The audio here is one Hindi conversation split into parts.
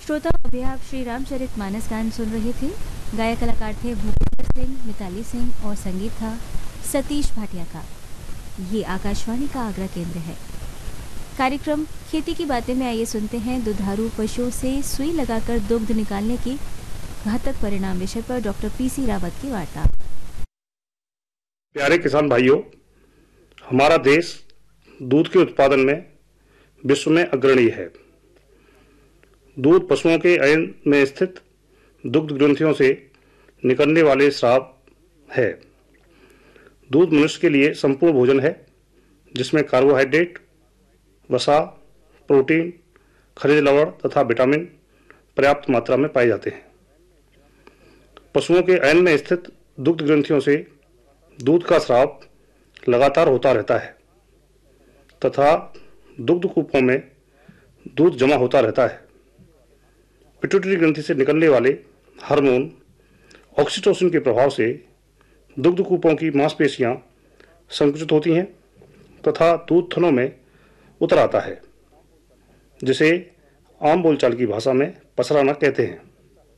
श्रोता, अभी आप श्री रामचरित मानस गान सुन रहे थे। गायक कलाकार थे भूपेंद्र सिंह, मिताली सिंह और संगीत था सतीश भाटिया का। ये आकाशवाणी का आगरा केंद्र है। कार्यक्रम खेती की बातें में आइए सुनते हैं दुधारू पशुओं से सुई लगाकर दुग्ध निकालने की घातक परिणाम विषय पर डॉक्टर पीसी रावत की वार्ता। प्यारे किसान भाइयों, हमारा देश दूध के उत्पादन में विश्व में अग्रणी है। दूध पशुओं के अयन में स्थित दुग्ध ग्रंथियों से निकलने वाले स्राव है। दूध मनुष्य के लिए संपूर्ण भोजन है, जिसमें कार्बोहाइड्रेट, वसा, प्रोटीन, खनिज लवण तथा विटामिन पर्याप्त मात्रा में पाए जाते हैं। पशुओं के अयन में स्थित दुग्ध ग्रंथियों से दूध का स्राव लगातार होता रहता है तथा दुग्ध कूपों में दूध जमा होता रहता है। पिट्यूटरी ग्रंथि से निकलने वाले हार्मोन ऑक्सीटोसिन के प्रभाव से दुग्ध कूपों की मांसपेशियां संकुचित होती हैं तथा दूध थनों में उतर आता है, जिसे आम बोलचाल की भाषा में पसराना कहते हैं।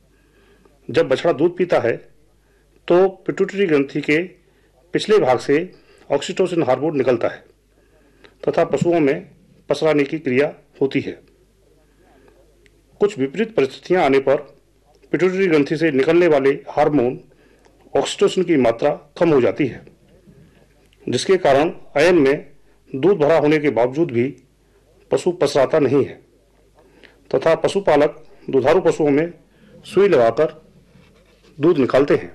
जब बछड़ा दूध पीता है तो पिट्यूटरी ग्रंथि के पिछले भाग से ऑक्सीटोसिन हार्मोन निकलता है तथा पशुओं में पसराने की क्रिया होती है। कुछ विपरीत परिस्थितियां आने पर पिट्यूटरी ग्रंथि से निकलने वाले हार्मोन ऑक्सीटोसिन की मात्रा कम हो जाती है, जिसके कारण अयन में दूध भरा होने के बावजूद भी पशु पसराता नहीं है तथा पशुपालक दुधारू पशुओं में सुई लगाकर दूध निकालते हैं।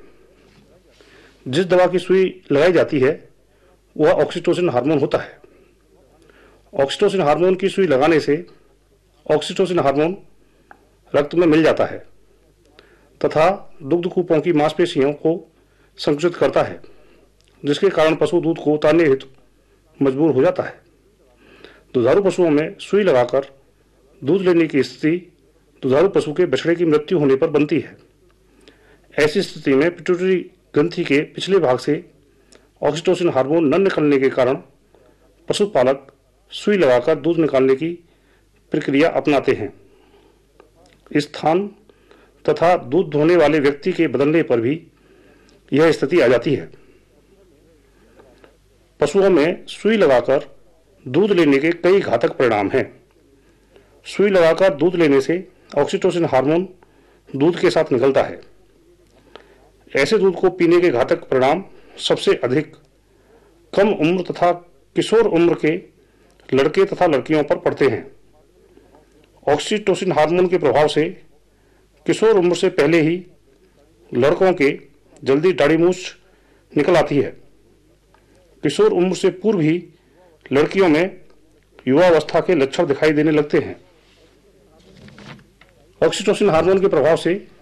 जिस दवा की सुई लगाई जाती है वह ऑक्सीटोसिन हार्मोन होता है। ऑक्सीटोसिन हार्मोन की सुई लगाने से ऑक्सीटोसिन हार्मोन रक्त में मिल जाता है तथा दुग्ध कूपों की मांसपेशियों को संकुचित करता है, जिसके कारण पशु दूध को उतारने हेतु मजबूर हो जाता है। दुधारू पशुओं में सुई लगाकर दूध लेने की स्थिति दुधारू पशु के बछड़े की मृत्यु होने पर बनती है। ऐसी स्थिति में पिट्यूटरी ग्रंथि के पिछले भाग से ऑक्सीटोसिन हार्मोन न निकलने के कारण पशुपालक सुई लगाकर दूध निकालने की प्रक्रिया अपनाते हैं। स्थान तथा दूध धोने वाले व्यक्ति के बदलने पर भी यह स्थिति आ जाती है। पशुओं में सुई लगाकर दूध लेने के कई घातक परिणाम हैं। सुई लगाकर दूध लेने से ऑक्सीटोसिन हार्मोन दूध के साथ निकलता है। ऐसे दूध को पीने के घातक परिणाम सबसे अधिक कम उम्र तथा किशोर उम्र के लड़के तथा लड़कियों पर पड़ते हैं। ऑक्सीटोसिन हार्मोन के प्रभाव से किशोर उम्र से पहले ही लड़कों के जल्दी दाढ़ी मूंछ निकल आती है। किशोर उम्र से पूर्व ही लड़कियों में युवावस्था के लक्षण दिखाई देने लगते हैं। ऑक्सीटोसिन हार्मोन के प्रभाव से